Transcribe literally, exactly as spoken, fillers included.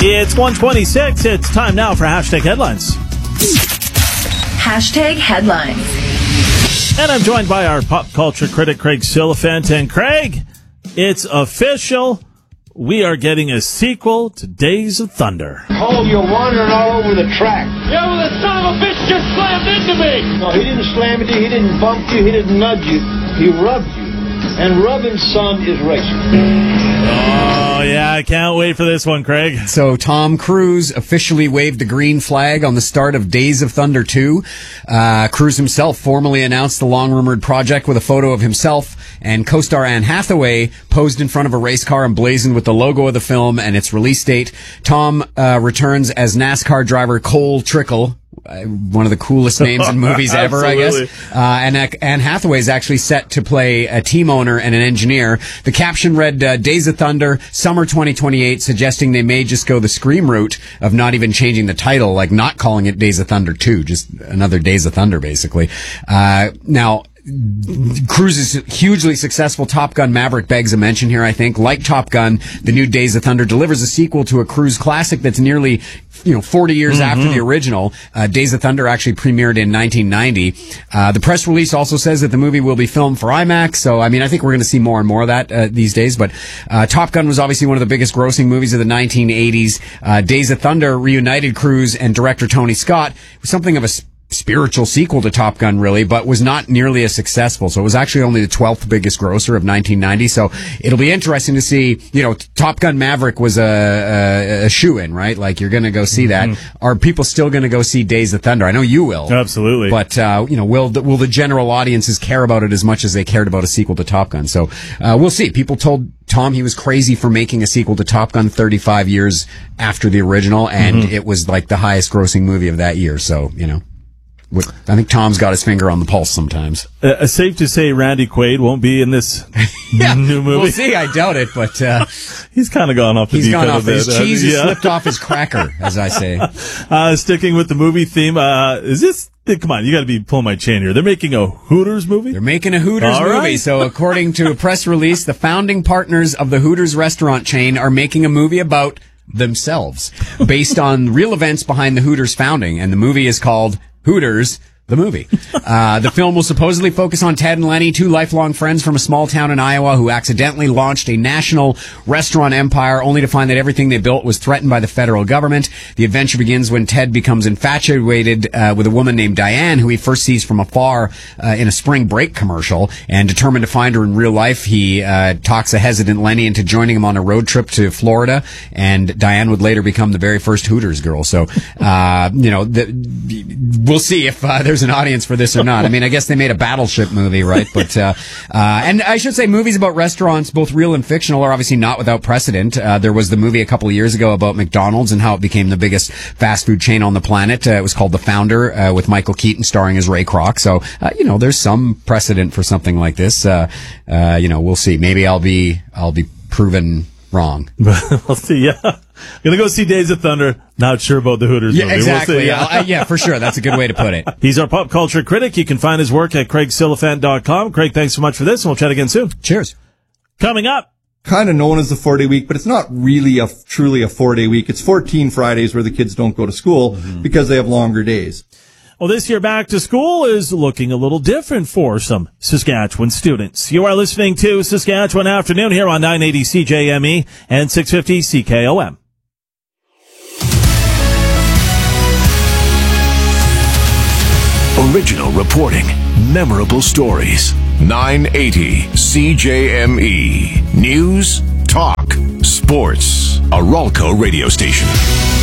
It's one twenty-six. It's time now for Hashtag Headlines. Hashtag Headlines. And I'm joined by our pop culture critic, Craig Silliphant. And Craig, it's official. We are getting a sequel to Days of Thunder. Cole, you're wandering all over the track. Yeah, well, the son of a bitch just slammed into me. No, he didn't slam into you, he didn't bump you, he didn't nudge you. He rubbed you. And rubbing, son, is racing. Oh, yeah, I can't wait for this one, Craig. So Tom Cruise officially waved the green flag on the start of Days of Thunder two. Uh, Cruise himself formally announced the long-rumored project with a photo of himself, and co-star Anne Hathaway posed in front of a race car emblazoned with the logo of the film and its release date. Tom uh, returns as NASCAR driver Cole Trickle. Uh, one of the coolest names in movies ever, I guess. Uh, and uh, Anne Hathaway is actually set to play a team owner and an engineer. The caption read, uh, Days of Thunder, summer twenty twenty-eight, suggesting they may just go the Scream route of not even changing the title, like not calling it Days of Thunder two, just another Days of Thunder, basically. Uh, now, Cruise's hugely successful Top Gun Maverick begs a mention here, I think. Like Top Gun, the new Days of Thunder delivers a sequel to a Cruise classic that's nearly, you know, forty years mm-hmm. after the original. Uh, Days of Thunder actually premiered in nineteen ninety. Uh, the press release also says that the movie will be filmed for IMAX, so, I mean, I think we're going to see more and more of that uh, these days. But uh, Top Gun was obviously one of the biggest grossing movies of the nineteen eighties. Uh, Days of Thunder reunited Cruise and director Tony Scott. It was something of a spiritual sequel to Top Gun, really, but was not nearly as successful. So it was actually only the twelfth biggest grosser of nineteen ninety. So it'll be interesting to see, you know, Top Gun Maverick was a, a, a shoo-in, right? Like, you're going to go see that. Mm-hmm. Are people still going to go see Days of Thunder? I know you will. Absolutely. But, uh, you know, will the, will the general audiences care about it as much as they cared about a sequel to Top Gun? So uh, we'll see. People told Tom he was crazy for making a sequel to Top Gun thirty-five years after the original, and mm-hmm. it was like the highest grossing movie of that year. So, you know. I think Tom's got his finger on the pulse sometimes. Uh, safe to say Randy Quaid won't be in this yeah, new movie. We'll see, I doubt it, but uh, he's kind of gone off the he's deep gone end off a bit. His cheese uh, has yeah. slipped off his cracker, as I say. Uh, sticking with the movie theme, uh, is this... Come on, you got to be pulling my chain here. They're making a Hooters movie? They're making a Hooters All movie. Right. So according to a press release, the founding partners of the Hooters restaurant chain are making a movie about themselves, based on real events behind the Hooters founding. And the movie is called Hooters, the movie. Uh, the film will supposedly focus on Ted and Lenny, two lifelong friends from a small town in Iowa who accidentally launched a national restaurant empire only to find that everything they built was threatened by the federal government. The adventure begins when Ted becomes infatuated uh, with a woman named Diane, who he first sees from afar uh, in a spring break commercial. And determined to find her in real life, he uh, talks a hesitant Lenny into joining him on a road trip to Florida. And Diane would later become the very first Hooters girl. So, uh, you know, the, we'll see if uh, there's an audience for this or not. I mean, I guess they made a Battleship movie, right? But uh, uh, and I should say, movies about restaurants, both real and fictional, are obviously not without precedent. Uh, there was the movie a couple of years ago about McDonald's and how it became the biggest fast food chain on the planet. Uh, it was called The Founder, uh, with Michael Keaton starring as Ray Kroc. So, uh, you know, there's some precedent for something like this. Uh, uh, you know, we'll see. Maybe I'll be I'll be proven wrong. We'll see. Yeah. Gonna go see Days of Thunder. Not sure about the Hooters yeah, movie. Exactly. We'll see, yeah. Uh, yeah, for sure. That's a good way to put it. He's our pop culture critic. You can find his work at craig silliphant dot com. Craig, thanks so much for this, and we'll chat again soon. Cheers. Coming up. Kind of known as the four-day week, but it's not really a truly a four-day week. It's fourteen Fridays where the kids don't go to school mm-hmm. because they have longer days. Well, this year back to school is looking a little different for some Saskatchewan students. You are listening to Saskatchewan Afternoon here on nine eighty C J M E and six fifty C K O M. Original reporting, memorable stories. nine eighty C J M E. News, talk, sports. A Ralco radio station.